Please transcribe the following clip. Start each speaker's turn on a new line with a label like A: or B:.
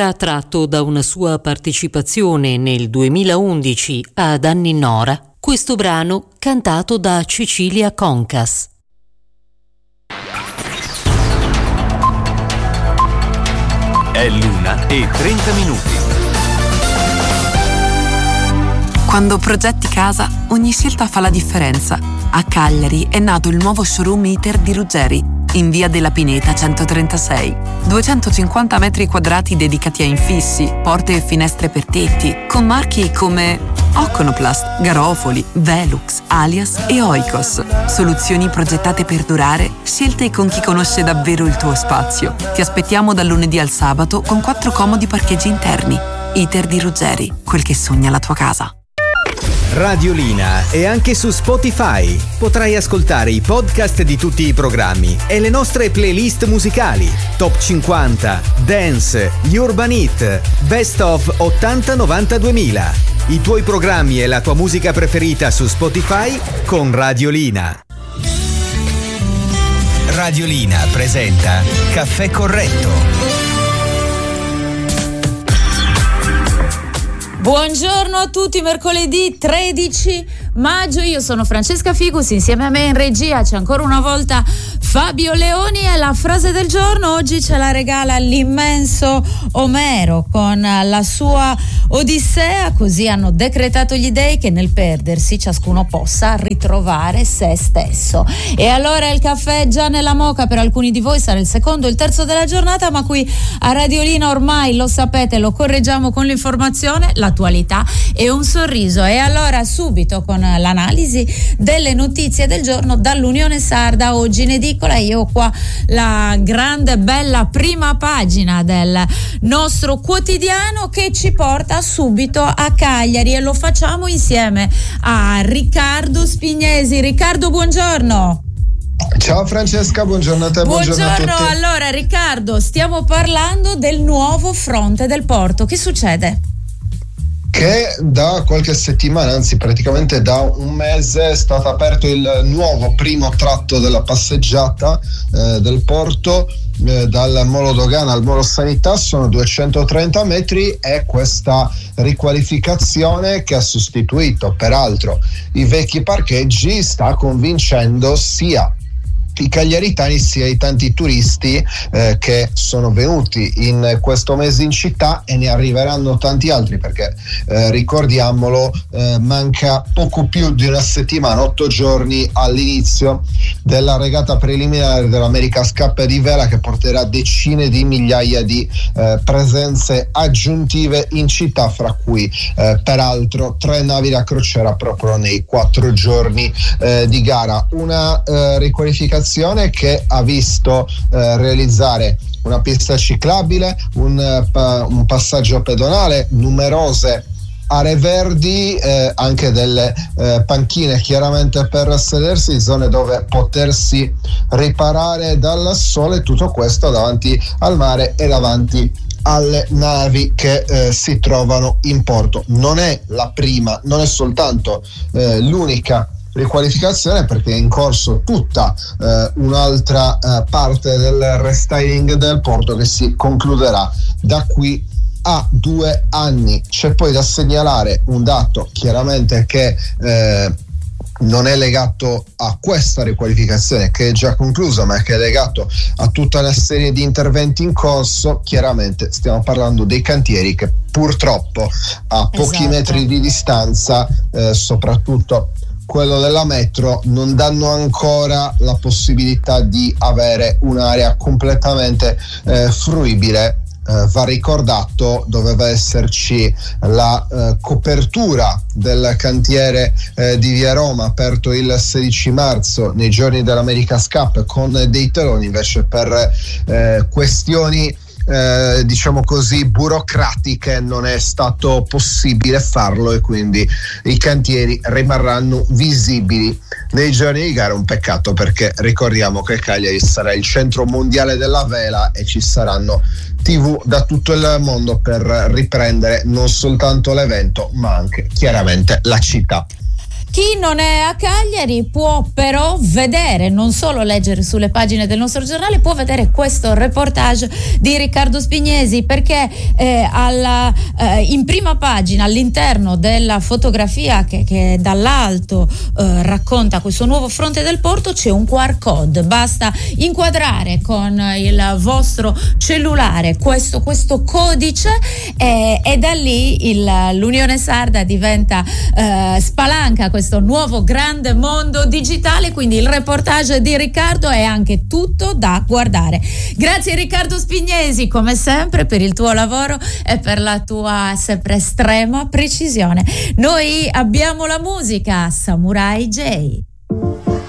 A: era tratto da una sua partecipazione nel 2011 ad Anni Nora, questo brano cantato da Cecilia Concas.
B: È l'1:30.
C: Quando progetti casa, ogni scelta fa la differenza. A Cagliari è nato il nuovo showroom ITER di Ruggeri, in via della Pineta 136. 250 metri quadrati dedicati a infissi, porte e finestre per tetti, con marchi come Oconoplast, Garofoli, Velux, Alias e Oikos. Soluzioni progettate per durare, scelte con chi conosce davvero il tuo spazio. Ti aspettiamo dal lunedì al sabato con 4 comodi parcheggi interni. ITER di Ruggeri, quel che sogna la tua casa.
D: Radiolina è anche su Spotify. Potrai ascoltare i podcast di tutti i programmi e le nostre playlist musicali. Top 50, Dance, Urban Hit, Best of 80-90-2000. I tuoi programmi e la tua musica preferita su Spotify con Radiolina. Radiolina presenta Caffè Corretto.
E: Buongiorno a tutti, mercoledì 13 maggio, io sono Francesca Figus, insieme a me in regia c'è ancora una volta Fabio Leoni e la frase del giorno oggi ce la regala l'immenso Omero con la sua Odissea, così hanno decretato gli dei che nel perdersi ciascuno possa ritrovare se stesso. E allora il caffè già nella moka per alcuni di voi sarà il secondo o il terzo della giornata, ma qui a Radiolina ormai lo sapete, lo correggiamo con l'informazione, l'attualità e un sorriso. E allora subito con l'analisi delle notizie del giorno dall'Unione Sarda, oggi in edicola. Io ho qua la grande bella prima pagina del nostro quotidiano che ci porta subito a Cagliari e lo facciamo insieme a Riccardo Spignesi. Riccardo, buongiorno.
F: Ciao Francesca, buongiorno a te, buongiorno a tutti.
E: Allora Riccardo, stiamo parlando del nuovo fronte del porto, che succede?
F: Che da qualche settimana, anzi praticamente da un mese, è stato aperto il nuovo primo tratto della passeggiata del porto, dal Molo Dogana al Molo Sanità. Sono 230 metri e questa riqualificazione, che ha sostituito peraltro i vecchi parcheggi, sta convincendo sia i cagliaritani sia i tanti turisti che sono venuti in questo mese in città, e ne arriveranno tanti altri perché ricordiamolo, manca poco più di una settimana, 8 giorni all'inizio della regata preliminare dell'America's Cup di vela, che porterà decine di migliaia di presenze aggiuntive in città, fra cui peraltro 3 navi da crociera proprio nei 4 giorni di gara. Una riqualificazione che ha visto realizzare una pista ciclabile, un passaggio pedonale, numerose aree verdi, anche delle panchine chiaramente per sedersi, zone dove potersi riparare dal sole, tutto questo davanti al mare e davanti alle navi che si trovano in porto. Non è la prima, non è soltanto l'unica riqualificazione, perché è in corso tutta un'altra parte del restyling del porto che si concluderà da qui a 2 anni. C'è poi da segnalare un dato chiaramente che non è legato a questa riqualificazione che è già conclusa, ma che è legato a tutta una serie di interventi in corso. Chiaramente stiamo parlando dei cantieri che purtroppo a pochi metri di distanza, soprattutto quello della metro, non danno ancora la possibilità di avere un'area completamente fruibile. Va ricordato, doveva esserci la copertura del cantiere di Via Roma, aperto il 16 marzo nei giorni dell'America's Cup con dei teloni, invece per questioni diciamo così burocratiche non è stato possibile farlo, e quindi i cantieri rimarranno visibili nei giorni di gara. Un peccato, perché ricordiamo che Cagliari sarà il centro mondiale della vela e ci saranno TV da tutto il mondo per riprendere non soltanto l'evento ma anche chiaramente la città.
E: Chi non è a Cagliari può però vedere, non solo leggere sulle pagine del nostro giornale, può vedere questo reportage di Riccardo Spignesi, perché in prima pagina, all'interno della fotografia che dall'alto racconta questo nuovo fronte del porto, c'è un QR code. Basta inquadrare con il vostro cellulare questo codice e da lì l'Unione Sarda diventa spalanca questo nuovo grande mondo digitale. Quindi il reportage di Riccardo è anche tutto da guardare. Grazie Riccardo Spignesi, come sempre, per il tuo lavoro e per la tua sempre estrema precisione. Noi abbiamo la musica, Samurai J.